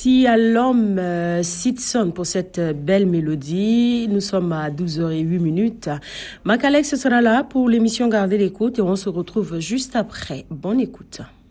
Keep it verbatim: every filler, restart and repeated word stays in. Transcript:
Merci à l'homme euh, Sidson pour cette belle mélodie. Nous sommes à douze heures zéro huit minutes. Macalex sera là pour l'émission Garder l'écoute et on se retrouve juste après. Bonne écoute.